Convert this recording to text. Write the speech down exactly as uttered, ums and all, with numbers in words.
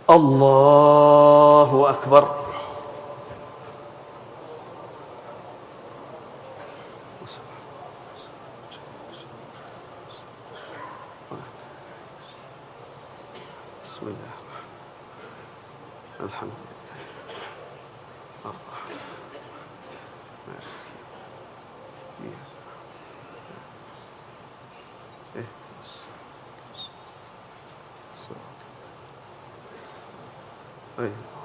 الله أكبر. بسم الله الحمد لله الرحمن مالك إياك اهدنا الصراط. أيوه